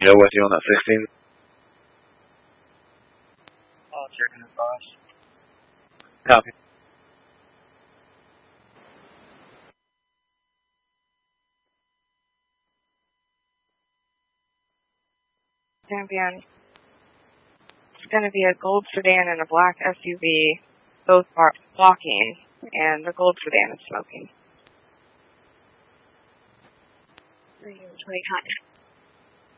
Yo, with you on that 16? Oh, checking his boss. Copy. Champion. It's going to be a gold sedan and a black SUV, both are walking, and the gold sedan is smoking. 3 contact.